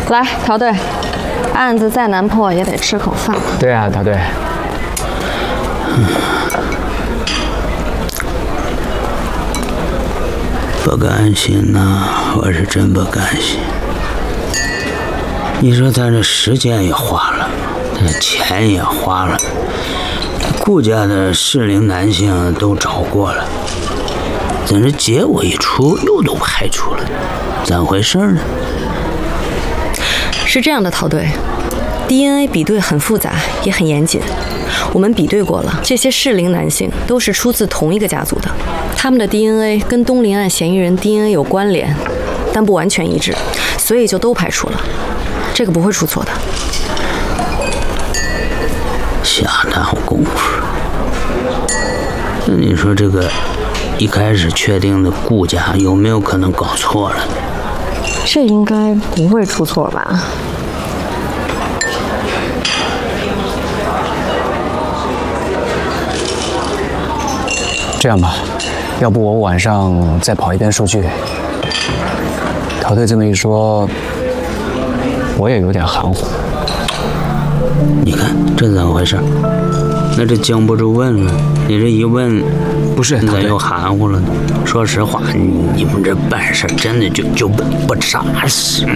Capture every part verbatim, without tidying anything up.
来，陶队，案子再难破也得吃口饭。 对啊，陶队。 嗯，不甘心呐，我是真不甘心。你说他这时间也花了，他钱也花了，顾家的适龄男性都找过了，怎这结果一出又都排除了，怎回事呢？ 是这样的，陶队 ，D N A 比对很复杂，也很严谨。我们比对过了，这些适龄男性都是出自同一个家族的，他们的 D N A 跟东林案嫌疑人 D N A 有关联，但不完全一致，所以就都排除了。这个不会出错的。 下耽误功夫。那你说这个一开始确定的顾家有没有可能搞错了？ 这应该不会出错吧？ 这样吧，要不我晚上再跑一遍数据。陶队这么一说，我也有点含糊。 你看这怎么回事？那这经不住问了，你这一问， 不是你咋又含糊了呢？说实话，你你们这办事真的就就不不扎实。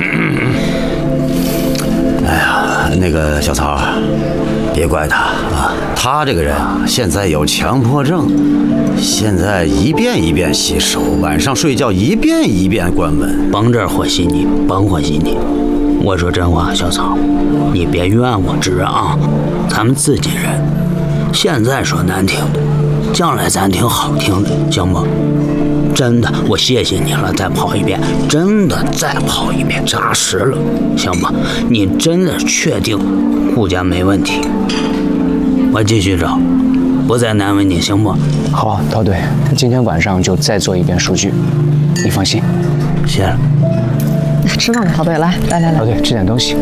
哎呀，那个小曹，别怪他啊，他这个人啊，现在有强迫症，现在一遍一遍洗手，晚上睡觉一遍一遍关门。 甭这和稀泥，甭和稀泥。我说真话，小曹，你别怨我知啊，咱们自己人，现在说难听的，将来咱听好听的，行不？真的，我谢谢你了，再跑一遍，真的再跑一遍，扎实了，行吧？你真的确定顾家没问题？我继续找，不再难为你，行不？ 好，陶队，今天晚上就再做一遍数据，你放心。 谢了。 吃饭吧，陶队，来来来来， 陶队吃点东西。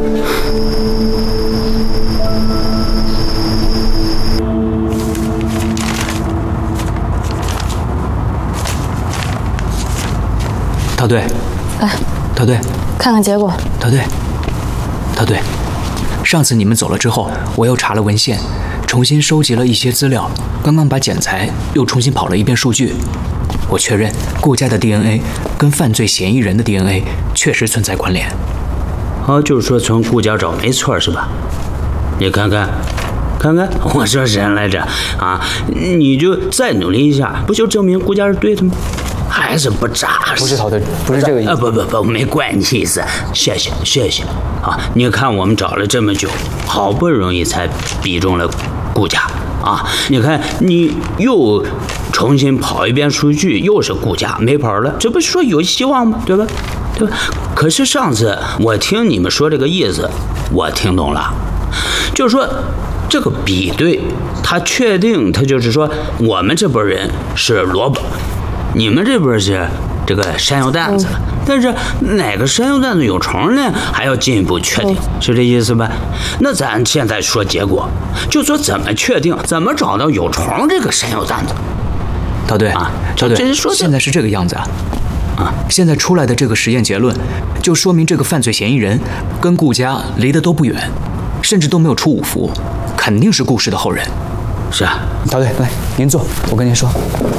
陶队， 来， 陶队， 看看结果。 陶队，陶队，上次你们走了之后，我又查了文献，重新收集了一些资料，刚刚把检材又重新跑了一遍数据。我确认顾家的 D N A 跟犯罪嫌疑人的 D N A 确实存在关联。 哦，就是说从顾家找没错是吧？你看看，看看，我说谁来着啊？你就再努力一下，不就证明顾家是对的吗？还是不扎实。 不是陶队，不是这个意思。 啊，不不不，没怪你意思。谢谢谢谢啊！你看我们找了这么久，好不容易才比中了顾家啊！你看你又重新跑一遍数据，又是顾家没跑了，这不是说有希望吗？对吧？对吧？可是上次我听你们说这个意思，我听懂了，就是说这个比对，他确定他就是说我们这波人是萝卜。你们这边是这个山药蛋子，嗯、但是哪个山药蛋子有虫呢？还要进一步确定，嗯、是这意思吧？那咱现在说结果，就说怎么确定，怎么找到有虫这个山药蛋子？ 陶队啊，陶队，这说现在是这个样子啊。啊，现在出来的这个实验结论，就说明这个犯罪嫌疑人跟顾家离得都不远，甚至都没有出五福，肯定是顾氏的后人。 是啊， 陶队，来，您坐，我跟您说。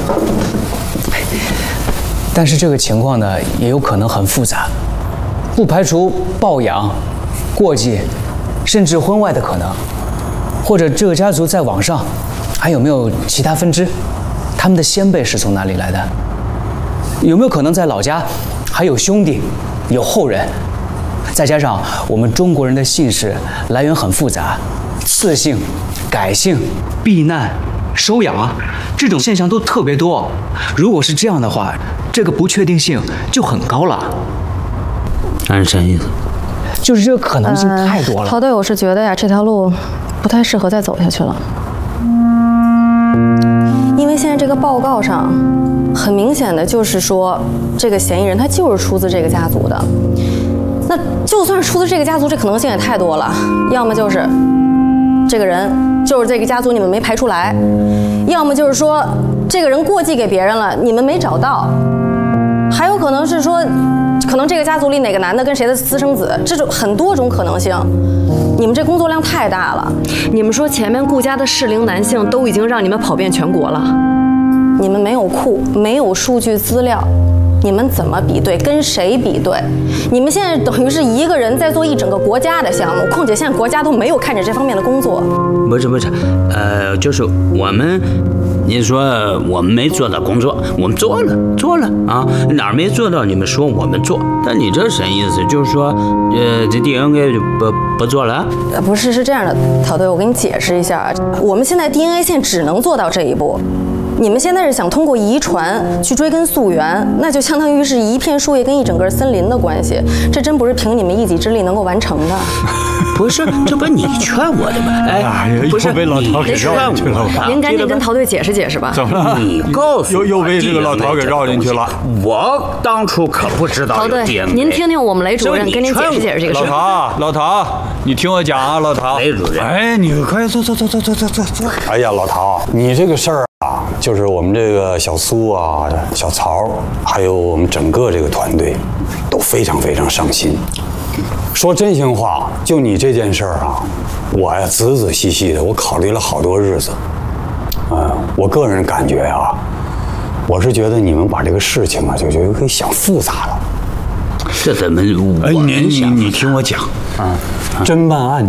但是这个情况呢，也有可能很复杂，不排除抱养、过继，甚至婚外的可能，或者这个家族在网上还有没有其他分支？他们的先辈是从哪里来的？有没有可能在老家还有兄弟、有后人？再加上我们中国人的姓氏来源很复杂，赐姓、改姓、避难、收养，这种现象都特别多。如果是这样的话，这个不确定性就很高了。 按啥意思？ 就是这个可能性太多了。 陶队，我是觉得呀，这条路不太适合再走下去了，因为现在这个报告上很明显的就是说，这个嫌疑人他就是出自这个家族的。那就算是出自这个家族，这可能性也太多了，要么就是这个人就是这个家族你们没排出来，要么就是说这个人过继给别人了，你们没找到，还有可能是说可能这个家族里哪个男的跟谁的私生子，这种很多种可能性。你们这工作量太大了。你们说前面顾家的适龄男性都已经让你们跑遍全国了，你们没有库，没有数据资料，你们怎么比对？跟谁比对？你们现在等于是一个人在做一整个国家的项目，况且现在国家都没有看着这方面的工作。 不是不是，呃，就是我们。您说我们没做到工作，我们做了，做了啊，哪儿没做到？你们说我们做，但你这什么意思？就是说，呃，这 D N A 就不不做了？ 呃，不是，是这样的，陶队，我给你解释一下，我们现在 D N A 线只能做到这一步。你们现在是想通过遗传去追根溯源，那就相当于是一片树叶跟一整个森林的关系，这真不是凭你们一己之力能够完成的。 不是，这不你劝我的吗？哎，不是被老陶给绕进去了。 您赶紧跟陶队解释解释吧。 怎么了？ 你告诉又又被这个老陶给绕进去了。 我当初可不知道。 陶队，您听听我们雷主任跟您解释解释这个事。 老陶，老陶，你听我讲啊，老陶。 雷主任， 哎，你快坐坐坐坐坐坐坐坐。哎呀，老陶，你这个事儿啊，就是我们这个小苏啊、小曹，还有我们整个这个团队，都非常非常伤心。说真心话，就你这件事儿啊，我呀仔仔细细的，我考虑了好多日子。啊，我个人感觉啊，我是觉得你们把这个事情啊，就就给想复杂了。 这怎么？ 哎，你你你听我讲啊，侦办案